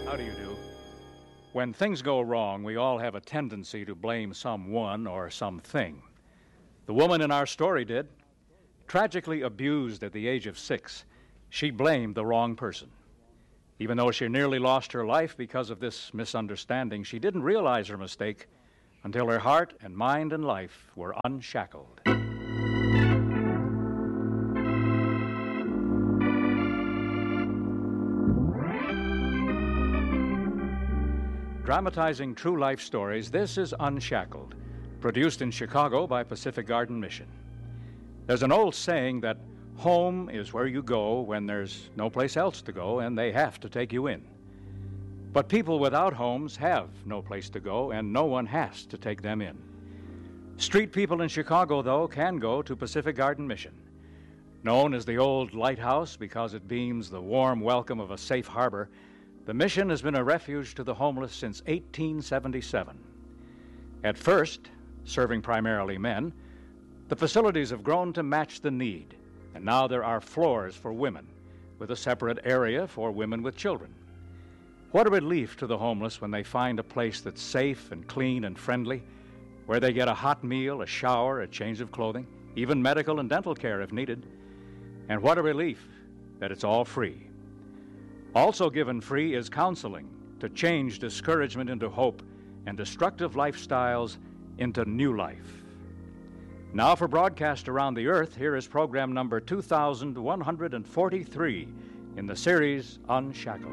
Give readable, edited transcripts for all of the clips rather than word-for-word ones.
How do you do? When things go wrong, we all have a tendency to blame someone or something. The woman in our story did. Tragically abused at the age of 6, she blamed the wrong person. Even though she nearly lost her life because of this misunderstanding, she didn't realize her mistake until her heart and mind and life were unshackled. Dramatizing true life stories, this is Unshackled, produced in Chicago by Pacific Garden Mission. There's an old saying that home is where you go when there's no place else to go and they have to take you in. But people without homes have no place to go and no one has to take them in. Street people in Chicago, though, can go to Pacific Garden Mission. Known as the Old Lighthouse because it beams the warm welcome of a safe harbor, the mission has been a refuge to the homeless since 1877. At first, serving primarily men, the facilities have grown to match the need, and now there are floors for women, with a separate area for women with children. What a relief to the homeless when they find a place that's safe and clean and friendly, where they get a hot meal, a shower, a change of clothing, even medical and dental care if needed. And what a relief that it's all free. Also given free is counseling to change discouragement into hope and destructive lifestyles into new life. Now for broadcast around the earth, here is program number 2143 in the series Unshackled.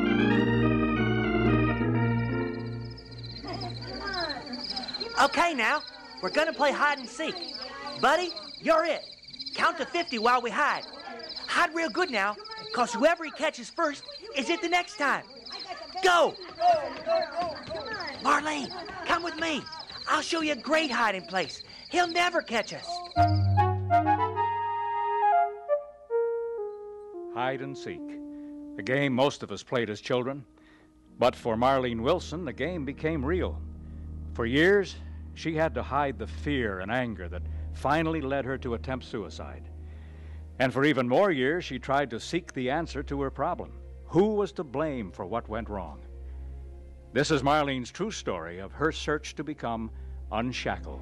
Okay, now, we're gonna play hide and seek. Buddy, you're it. Count to 50 while we hide. Hide real good now, because whoever he catches first is it the next time. Go! Marlene, come with me. I'll show you a great hiding place. He'll never catch us. Hide and seek, a game most of us played as children. But for Marlene Wilson, the game became real. For years, she had to hide the fear and anger that finally led her to attempt suicide. And for even more years, she tried to seek the answer to her problem. Who was to blame for what went wrong? This is Marlene's true story of her search to become unshackled.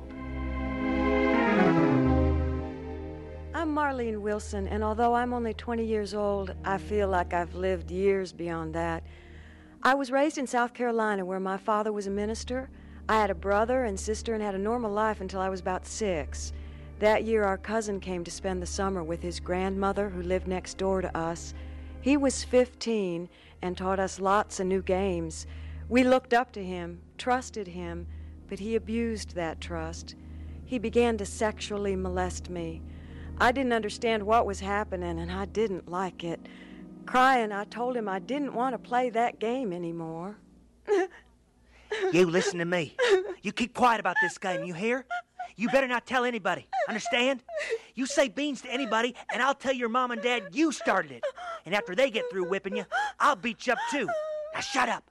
I'm Marlene Wilson, and although I'm only 20 years old, I feel like I've lived years beyond that. I was raised in South Carolina, where my father was a minister. I had a brother and sister and had a normal life until I was about 6. That year, our cousin came to spend the summer with his grandmother, who lived next door to us. He was 15 and taught us lots of new games. We looked up to him, trusted him, but he abused that trust. He began to sexually molest me. I didn't understand what was happening, and I didn't like it. Crying, I told him I didn't want to play that game anymore. You listen to me. You keep quiet about this game, you hear? You better not tell anybody, understand? You say beans to anybody, and I'll tell your mom and dad you started it. And after they get through whipping you, I'll beat you up too. Now shut up.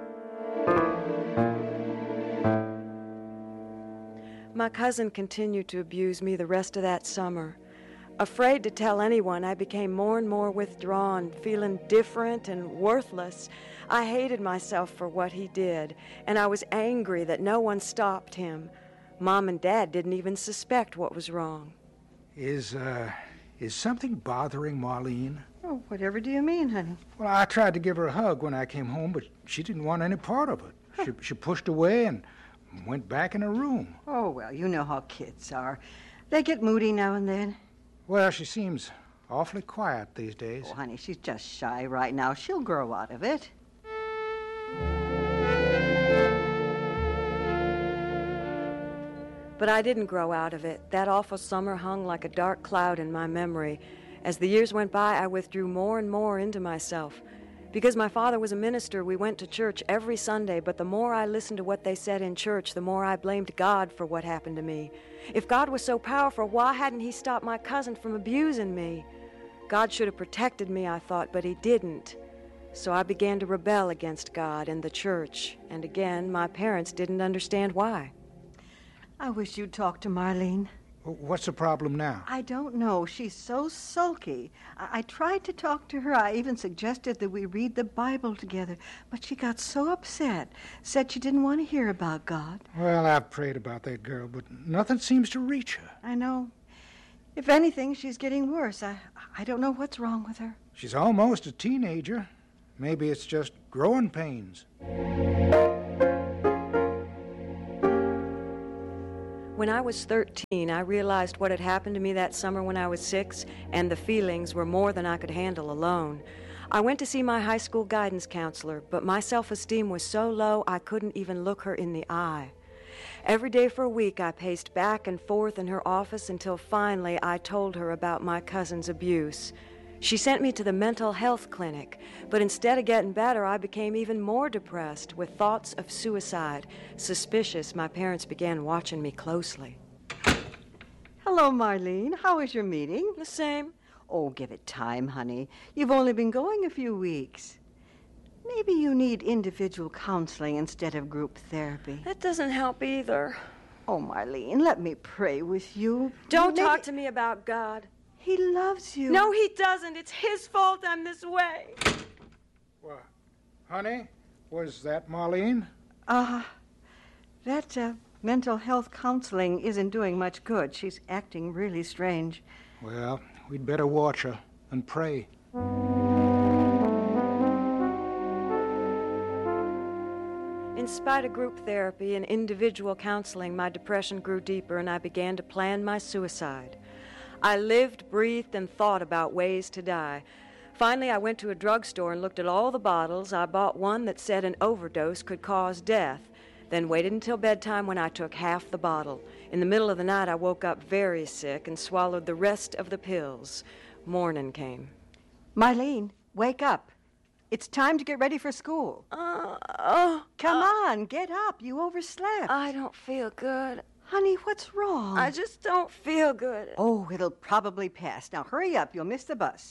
My cousin continued to abuse me the rest of that summer. Afraid to tell anyone, I became more and more withdrawn, feeling different and worthless. I hated myself for what he did, and I was angry that no one stopped him. Mom and Dad didn't even suspect what was wrong. Is something bothering Marlene? Oh, whatever do you mean, honey? Well, I tried to give her a hug when I came home, but she didn't want any part of it. She pushed away and went back in her room. Oh, well, you know how kids are. They get moody now and then. Well, she seems awfully quiet these days. Oh, honey, she's just shy right now. She'll grow out of it. But I didn't grow out of it. That awful summer hung like a dark cloud in my memory. As the years went by, I withdrew more and more into myself. Because my father was a minister, we went to church every Sunday, but the more I listened to what they said in church, the more I blamed God for what happened to me. If God was so powerful, why hadn't he stopped my cousin from abusing me? God should have protected me, I thought, but he didn't. So I began to rebel against God and the church, and again, my parents didn't understand why. I wish you'd talk to Marlene. What's the problem now? I don't know. She's so sulky. I tried to talk to her. I even suggested that we read the Bible together, but she got so upset, said she didn't want to hear about God. Well, I've prayed about that girl, but nothing seems to reach her. I know. If anything, she's getting worse. I don't know what's wrong with her. She's almost a teenager. Maybe it's just growing pains. When I was 13, I realized what had happened to me that summer when I was 6, and the feelings were more than I could handle alone. I went to see my high school guidance counselor, but my self-esteem was so low I couldn't even look her in the eye. Every day for a week, I paced back and forth in her office until finally I told her about my cousin's abuse. She sent me to the mental health clinic, but instead of getting better, I became even more depressed with thoughts of suicide. Suspicious, my parents began watching me closely. Hello, Marlene. How was your meeting? The same. Oh, give it time, honey. You've only been going a few weeks. Maybe you need individual counseling instead of group therapy. That doesn't help either. Oh, Marlene, let me pray with you. Don't talk to me about God. He loves you. No, he doesn't. It's his fault I'm this way. Well, honey, was that Marlene? That mental health counseling isn't doing much good. She's acting really strange. Well, we'd better watch her and pray. In spite of group therapy and individual counseling, my depression grew deeper and I began to plan my suicide. I lived, breathed, and thought about ways to die. Finally, I went to a drugstore and looked at all the bottles. I bought one that said an overdose could cause death, then waited until bedtime when I took half the bottle. In the middle of the night, I woke up very sick and swallowed the rest of the pills. Morning came. Marlene, wake up. It's time to get ready for school. Come on, get up. You overslept. I don't feel good. Honey, what's wrong? I just don't feel good. Oh, it'll probably pass. Now hurry up. You'll miss the bus.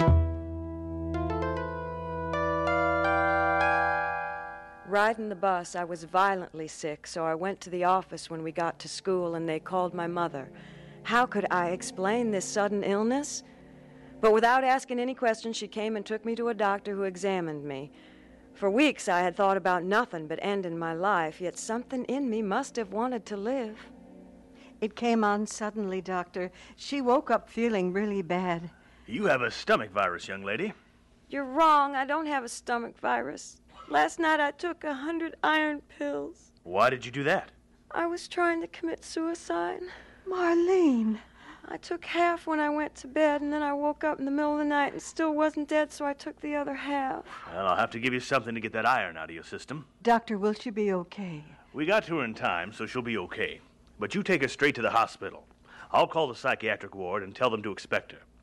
Riding the bus, I was violently sick, so I went to the office when we got to school and they called my mother. How could I explain this sudden illness? But without asking any questions, she came and took me to a doctor who examined me. For weeks, I had thought about nothing but ending my life, yet something in me must have wanted to live. It came on suddenly, Doctor. She woke up feeling really bad. You have a stomach virus, young lady. You're wrong. I don't have a stomach virus. Last night I took 100 iron pills. Why did you do that? I was trying to commit suicide. Marlene. I took half when I went to bed, and then I woke up in the middle of the night and still wasn't dead, so I took the other half. Well, I'll have to give you something to get that iron out of your system. Doctor, will she be okay? We got to her in time, so she'll be okay. But you take her straight to the hospital. I'll call the psychiatric ward and tell them to expect her.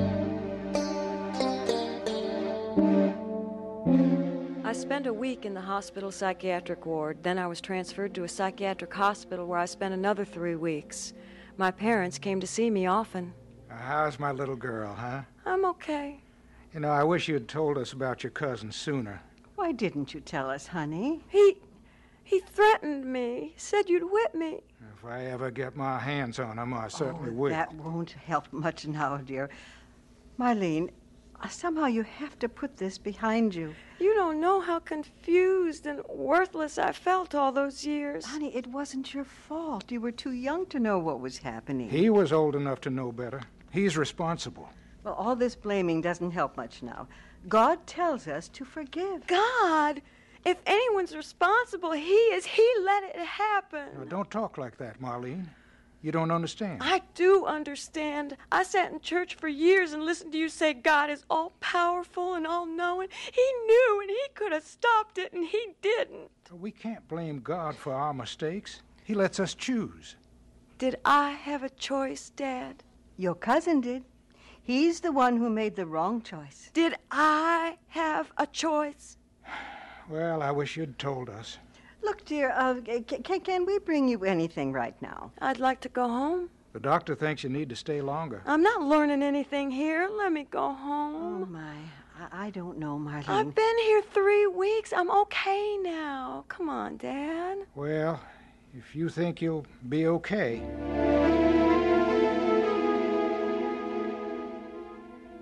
I spent a week in the hospital psychiatric ward. Then I was transferred to a psychiatric hospital where I spent another 3 weeks. My parents came to see me often. How's my little girl, huh? I'm okay. You know, I wish you'd told us about your cousin sooner. Why didn't you tell us, honey? He threatened me. He said you'd whip me. If I ever get my hands on him, I certainly will. That won't help much now, dear. Marlene, somehow you have to put this behind you. You don't know how confused and worthless I felt all those years. Honey, it wasn't your fault. You were too young to know what was happening. He was old enough to know better. He's responsible. Well, all this blaming doesn't help much now. God tells us to forgive. God? If anyone's responsible, he is. He let it happen. Now, don't talk like that, Marlene. You don't understand. I do understand. I sat in church for years and listened to you say God is all-powerful and all-knowing. He knew, and he could have stopped it, and he didn't. We can't blame God for our mistakes. He lets us choose. Did I have a choice, Dad? Your cousin did. He's the one who made the wrong choice. Did I have a choice? Well, I wish you'd told us. Look, dear, can we bring you anything right now? I'd like to go home. The doctor thinks you need to stay longer. I'm not learning anything here. Let me go Oh, home. my. I don't know, Marlene. I've been here 3 weeks. I'm okay now. Come on, Dad. Well, if you think you'll be okay.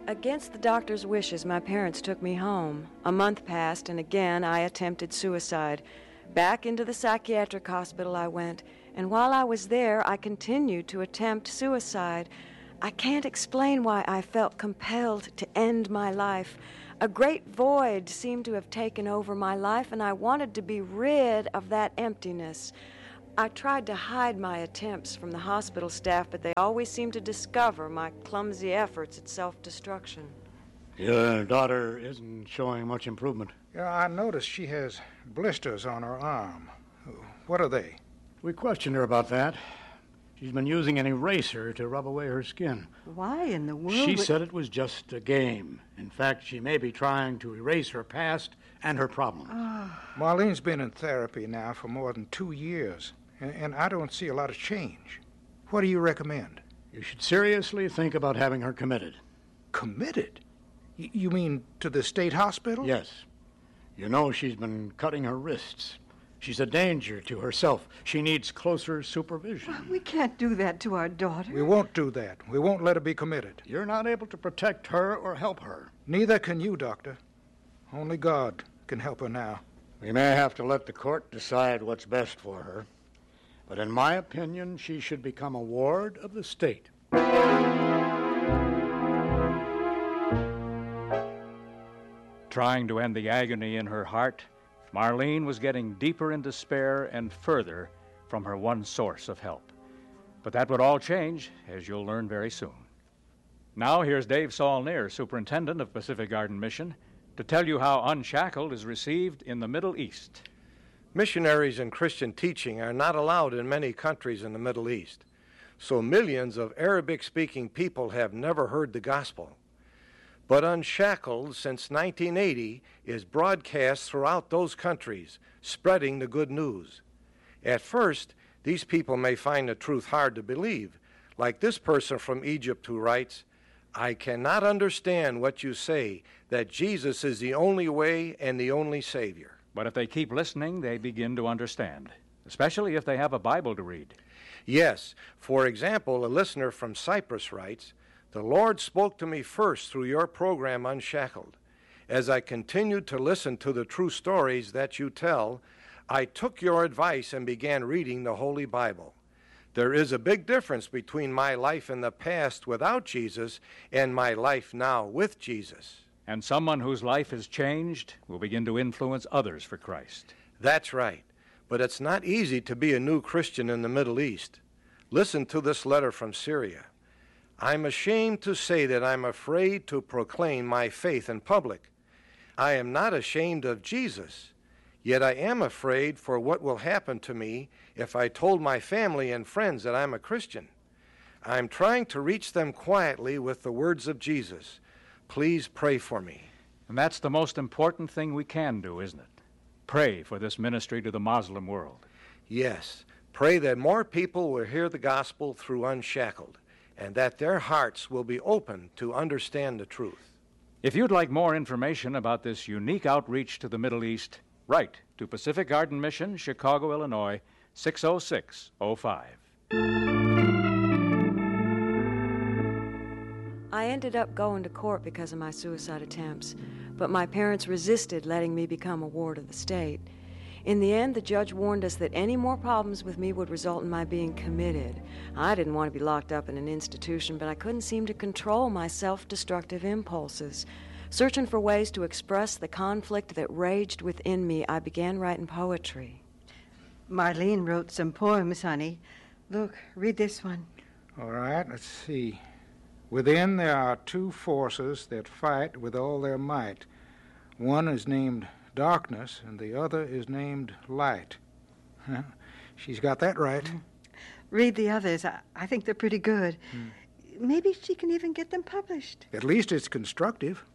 Against the doctor's wishes, my parents took me home. A month passed, and again I attempted suicide. Back into the psychiatric hospital I went, and while I was there, I continued to attempt suicide. I can't explain why I felt compelled to end my life. A great void seemed to have taken over my life, and I wanted to be rid of that emptiness. I tried to hide my attempts from the hospital staff, but they always seemed to discover my clumsy efforts at self-destruction. Your daughter isn't showing much improvement. Yeah, I noticed she has blisters on her arm. What are they? We questioned her about that. She's been using an eraser to rub away her skin. Why in the world? She said it was just a game. In fact, she may be trying to erase her past and her problems. Marlene's been in therapy now for more than 2 years, and I don't see a lot of change. What do you recommend? You should seriously think about having her committed. Committed? You mean to the state hospital? Yes. You know she's been cutting her wrists. She's a danger to herself. She needs closer supervision. We can't do that to our daughter. We won't do that. We won't let her be committed. You're not able to protect her or help her. Neither can you, Doctor. Only God can help her now. We may have to let the court decide what's best for her. But in my opinion, she should become a ward of the state. Trying to end the agony in her heart, Marlene was getting deeper in despair and further from her one source of help. But that would all change, as you'll learn very soon. Now here's Dave Saulnier, Superintendent of Pacific Garden Mission, to tell you how Unshackled is received in the Middle East. Missionaries and Christian teaching are not allowed in many countries in the Middle East, so millions of Arabic-speaking people have never heard the gospel. But Unshackled, since 1980, is broadcast throughout those countries, spreading the good news. At first, these people may find the truth hard to believe, like this person from Egypt who writes, "I cannot understand what you say, that Jesus is the only way and the only Savior." But if they keep listening, they begin to understand, especially if they have a Bible to read. Yes, for example, a listener from Cyprus writes, "The Lord spoke to me first through your program Unshackled. As I continued to listen to the true stories that you tell, I took your advice and began reading the Holy Bible. There is a big difference between my life in the past without Jesus and my life now with Jesus." And someone whose life has changed will begin to influence others for Christ. That's right. But it's not easy to be a new Christian in the Middle East. Listen to this letter from Syria. "I'm ashamed to say that I'm afraid to proclaim my faith in public. I am not ashamed of Jesus, yet I am afraid for what will happen to me if I told my family and friends that I'm a Christian. I'm trying to reach them quietly with the words of Jesus. Please pray for me." And that's the most important thing we can do, isn't it? Pray for this ministry to the Muslim world. Yes, pray that more people will hear the gospel through Unshackled, and that their hearts will be open to understand the truth. If you'd like more information about this unique outreach to the Middle East, write to Pacific Garden Mission, Chicago, Illinois, 60605. I ended up going to court because of my suicide attempts, but my parents resisted letting me become a ward of the state. In the end, the judge warned us that any more problems with me would result in my being committed. I didn't want to be locked up in an institution, but I couldn't seem to control my self-destructive impulses. Searching for ways to express the conflict that raged within me, I began writing poetry. Marlene wrote some poems, honey. Look, read this one. All right, let's see. "Within there are two forces that fight with all their might. One is named darkness, and the other is named light." She's got that right. Read the others. I think they're pretty good. Maybe she can even get them published. At least it's constructive.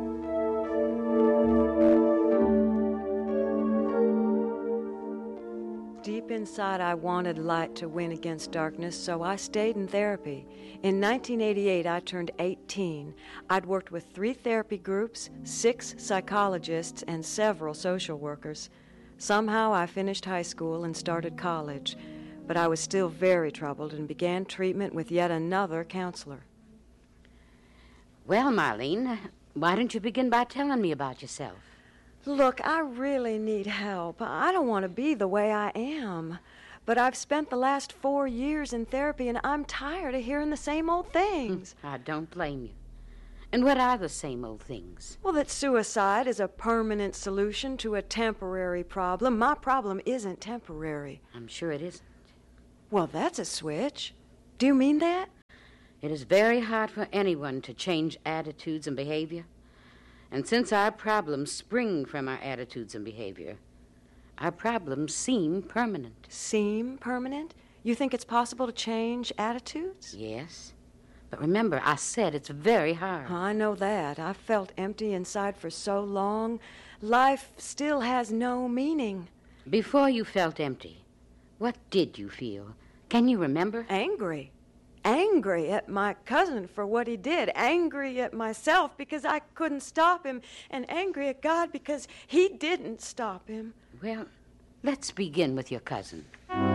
Deep inside, I wanted light to win against darkness, so I stayed in therapy. In 1988, I turned 18. I'd worked with 3 therapy groups, 6 psychologists, and several social workers. Somehow, I finished high school and started college, but I was still very troubled and began treatment with yet another counselor. Well, Marlene, why don't you begin by telling me about yourself? Look, I really need help. I don't want to be the way I am. But I've spent the last 4 years in therapy, and I'm tired of hearing the same old things. I don't blame you. And what are the same old things? Well, that suicide is a permanent solution to a temporary problem. My problem isn't temporary. I'm sure it isn't. Well, that's a switch. Do you mean that? It is very hard for anyone to change attitudes and behavior. And since our problems spring from our attitudes and behavior, our problems seem permanent. Seem permanent? You think it's possible to change attitudes? Yes. But remember, I said it's very hard. I know that. I've felt empty inside for so long. Life still has no meaning. Before you felt empty, what did you feel? Can you remember? Angry. Angry at my cousin for what he did. Angry at myself because I couldn't stop him. And angry at God because he didn't stop him. Well, let's begin with your cousin.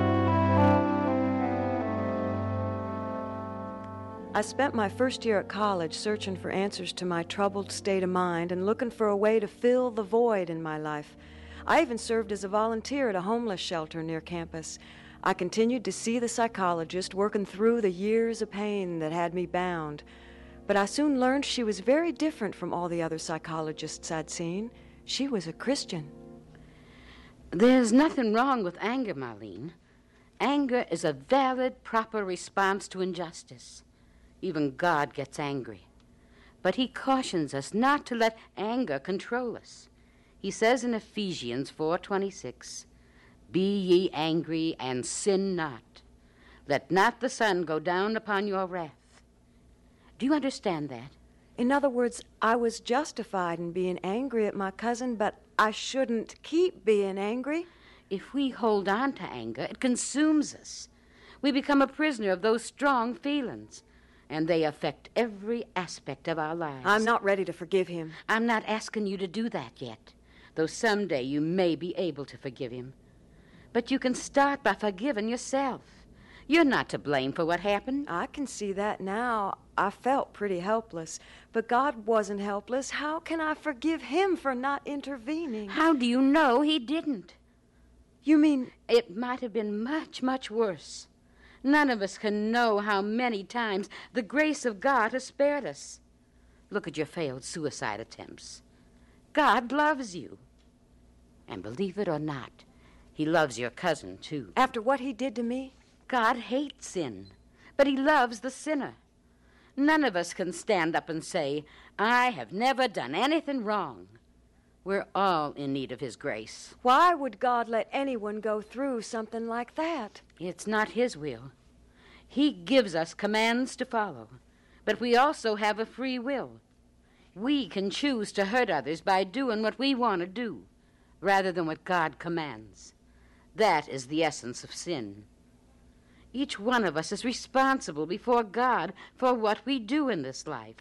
I spent my first year at college searching for answers to my troubled state of mind and looking for a way to fill the void in my life. I even served as a volunteer at a homeless shelter near campus. I continued to see the psychologist, working through the years of pain that had me bound. But I soon learned she was very different from all the other psychologists I'd seen. She was a Christian. There's nothing wrong with anger, Marlene. Anger is a valid, proper response to injustice. Even God gets angry. But he cautions us not to let anger control us. He says in Ephesians 4:26, "Be ye angry and sin not. Let not the sun go down upon your wrath." Do you understand that? In other words, I was justified in being angry at my cousin, but I shouldn't keep being angry. If we hold on to anger, it consumes us. We become a prisoner of those strong feelings, and they affect every aspect of our lives. I'm not ready to forgive him. I'm not asking you to do that yet, though someday you may be able to forgive him. But you can start by forgiving yourself. You're not to blame for what happened. I can see that now. I felt pretty helpless, but God wasn't helpless. How can I forgive him for not intervening? How do you know he didn't? You mean... It might have been much, much worse. None of us can know how many times the grace of God has spared us. Look at your failed suicide attempts. God loves you. And believe it or not, he loves your cousin, too. After what he did to me? God hates sin, but he loves the sinner. None of us can stand up and say, "I have never done anything wrong." We're all in need of his grace. Why would God let anyone go through something like that? It's not his will. He gives us commands to follow, but we also have a free will. We can choose to hurt others by doing what we want to do, rather than what God commands. That is the essence of sin. Each one of us is responsible before God for what we do in this life.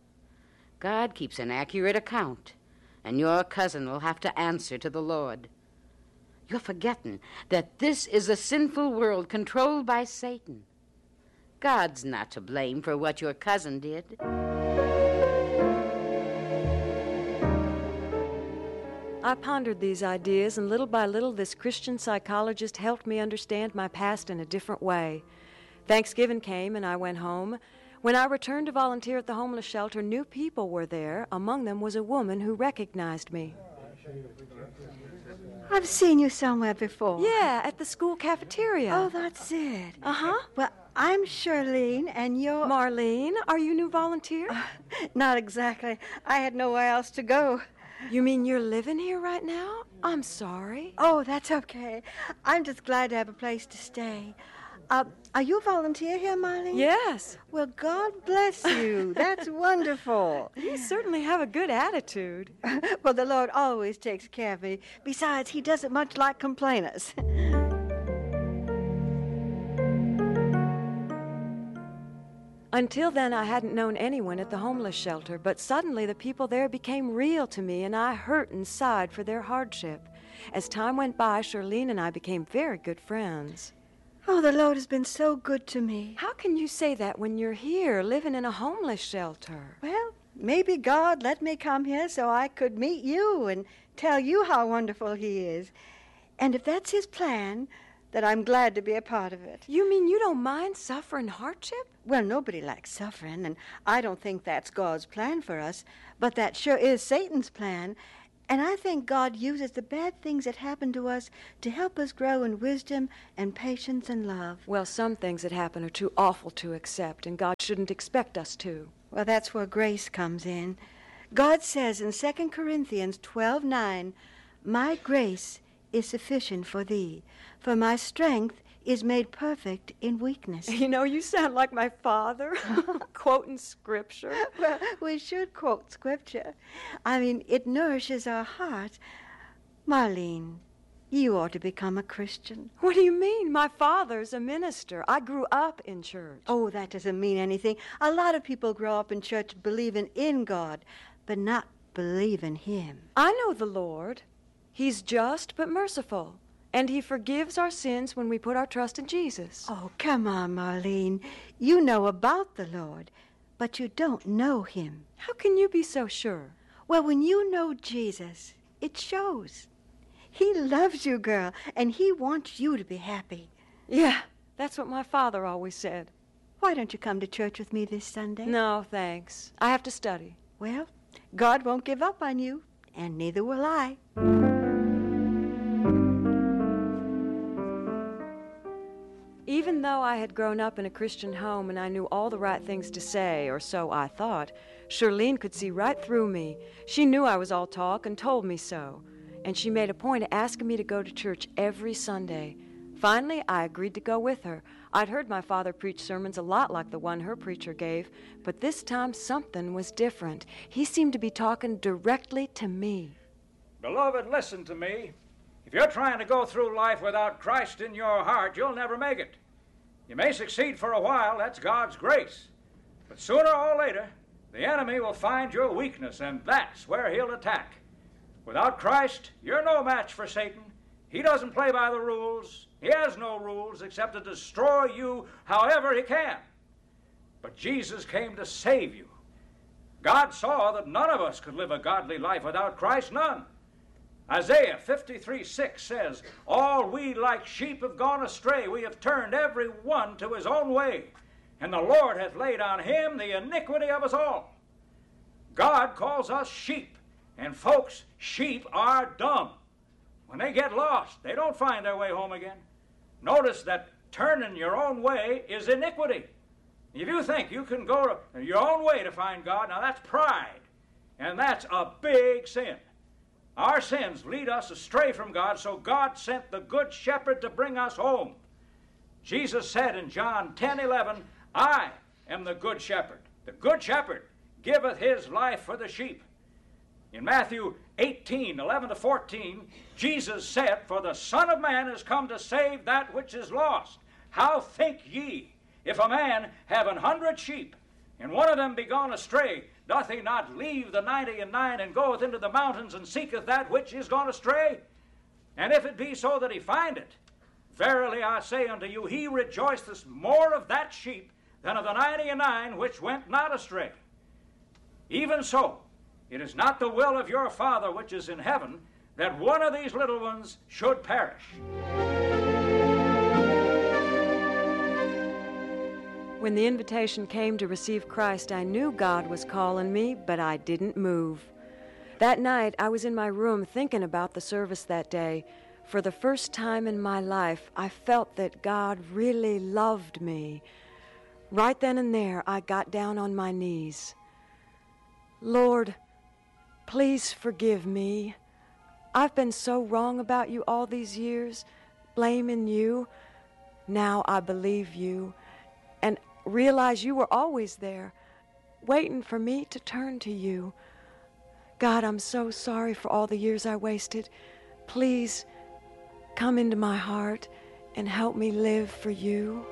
God keeps an accurate account, and your cousin will have to answer to the Lord. You're forgetting that this is a sinful world controlled by Satan. God's not to blame for what your cousin did. I pondered these ideas, and little by little, this Christian psychologist helped me understand my past in a different way. Thanksgiving came, and I went home. When I returned to volunteer at the homeless shelter, new people were there. Among them was a woman who recognized me. I've seen you somewhere before. Yeah, at the school cafeteria. Oh, that's it. Uh-huh. Well, I'm Charlene, and you're... Marlene, are you a new volunteer? Not exactly. I had nowhere else to go. You mean you're living here right now? I'm sorry. Oh, that's okay. I'm just glad to have a place to stay. Are you a volunteer here, Marlene? Yes. Well, God bless you. That's wonderful. You certainly have a good attitude. Well, the Lord always takes care of me. Besides, he doesn't much like complainers. Until then, I hadn't known anyone at the homeless shelter, but suddenly the people there became real to me, and I hurt and sighed for their hardship. As time went by, Charlene and I became very good friends. Oh, the Lord has been so good to me. How can you say that when you're here, living in a homeless shelter? Well, maybe God let me come here so I could meet you and tell you how wonderful He is. And if that's His plan, then I'm glad to be a part of it. You mean you don't mind suffering hardship? Well, nobody likes suffering, and I don't think that's God's plan for us, but that sure is Satan's plan. And I think God uses the bad things that happen to us to help us grow in wisdom and patience and love. Well, some things that happen are too awful to accept, and God shouldn't expect us to. Well, that's where grace comes in. God says in 2 Corinthians 12:9, "My grace is sufficient for thee, for my strength is made perfect in weakness." You know, you sound like my father, quoting scripture. Well, we should quote scripture. I mean, it nourishes our heart. Marlene, you ought to become a Christian. What do you mean? My father's a minister. I grew up in church. Oh, that doesn't mean anything. A lot of people grow up in church believing in God, but not believing Him. I know the Lord. He's just but merciful, and He forgives our sins when we put our trust in Jesus. Oh, come on, Marlene. You know about the Lord, but you don't know Him. How can you be so sure? Well, when you know Jesus, it shows. He loves you, girl, and He wants you to be happy. Yeah, that's what my father always said. Why don't you come to church with me this Sunday? No, thanks. I have to study. Well, God won't give up on you, and neither will I. Even though I had grown up in a Christian home and I knew all the right things to say, or so I thought, Shirlene could see right through me. She knew I was all talk and told me so. And she made a point of asking me to go to church every Sunday. Finally, I agreed to go with her. I'd heard my father preach sermons a lot like the one her preacher gave, but this time something was different. He seemed to be talking directly to me. Beloved, listen to me. If you're trying to go through life without Christ in your heart, you'll never make it. You may succeed for a while, that's God's grace. But sooner or later, the enemy will find your weakness, and that's where he'll attack. Without Christ, you're no match for Satan. He doesn't play by the rules. He has no rules except to destroy you however he can. But Jesus came to save you. God saw that none of us could live a godly life without Christ, none. Isaiah 53:6 says, "All we like sheep have gone astray. We have turned every one to his own way. And the Lord hath laid on him the iniquity of us all." God calls us sheep. And folks, sheep are dumb. When they get lost, they don't find their way home again. Notice that turning your own way is iniquity. If you think you can go your own way to find God, now that's pride. And that's a big sin. Our sins lead us astray from God, so God sent the Good Shepherd to bring us home. Jesus said in John 10:11, "I am the Good Shepherd. The Good Shepherd giveth his life for the sheep." In Matthew 18:11-14, Jesus said, "For the Son of Man is come to save that which is lost. How think ye, if a man have 100 sheep, and one of them be gone astray, doth he not leave the 99 and goeth into the mountains and seeketh that which is gone astray? And if it be so that he find it, verily I say unto you, he rejoiceth more of that sheep than of the 99 which went not astray. Even so, it is not the will of your Father which is in heaven that one of these little ones should perish." When the invitation came to receive Christ, I knew God was calling me, but I didn't move. That night, I was in my room thinking about the service that day. For the first time in my life, I felt that God really loved me. Right then and there, I got down on my knees. "Lord, please forgive me. I've been so wrong about you all these years, blaming you. Now I believe you and realize you were always there, waiting for me to turn to you. God, I'm so sorry for all the years I wasted. Please come into my heart and help me live for you."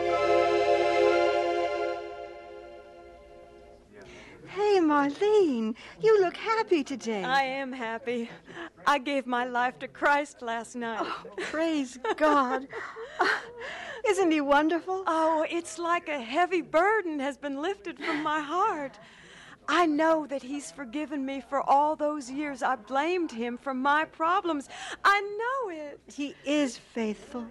Hey, Marlene, you look happy today. I am happy. I gave my life to Christ last night. Oh, praise God. Isn't he wonderful? Oh, it's like a heavy burden has been lifted from my heart. I know that he's forgiven me for all those years I blamed him for my problems. I know it. He is faithful.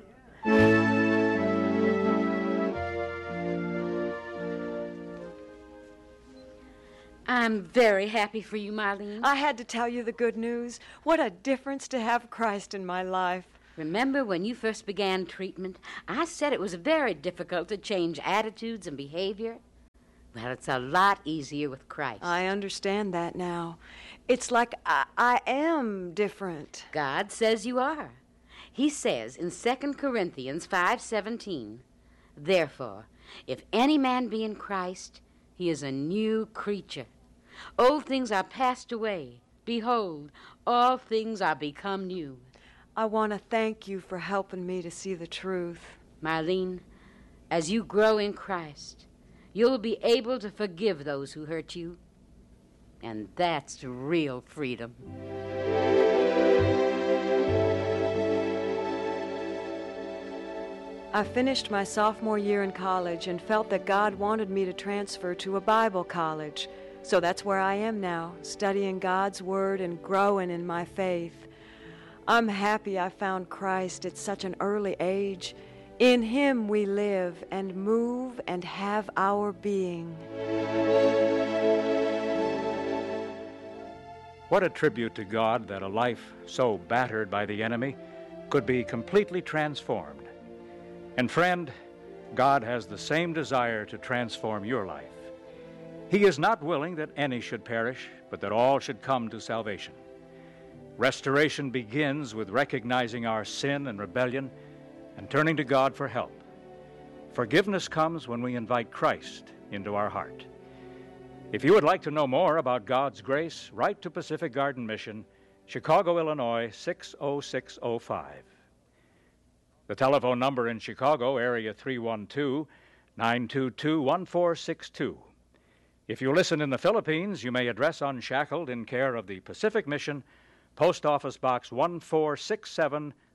I'm very happy for you, Marlene. I had to tell you the good news. What a difference to have Christ in my life. Remember when you first began treatment, I said it was very difficult to change attitudes and behavior? Well, it's a lot easier with Christ. I understand that now. It's like I am different. God says you are. He says in 2 Corinthians 5:17, "Therefore, if any man be in Christ, he is a new creature. Old things are passed away. Behold, all things are become new." I want to thank you for helping me to see the truth. Marlene, as you grow in Christ, you'll be able to forgive those who hurt you. And that's real freedom. I finished my sophomore year in college and felt that God wanted me to transfer to a Bible college. So that's where I am now, studying God's Word and growing in my faith. I'm happy I found Christ at such an early age. In Him we live and move and have our being. What a tribute to God that a life so battered by the enemy could be completely transformed. And friend, God has the same desire to transform your life. He is not willing that any should perish, but that all should come to salvation. Restoration begins with recognizing our sin and rebellion and turning to God for help. Forgiveness comes when we invite Christ into our heart. If you would like to know more about God's grace, write to Pacific Garden Mission, Chicago, Illinois, 60605. The telephone number in Chicago, area 312-922-1462. If you listen in the Philippines, you may address Unshackled in care of the Pacific Mission, Post Office Box 1467,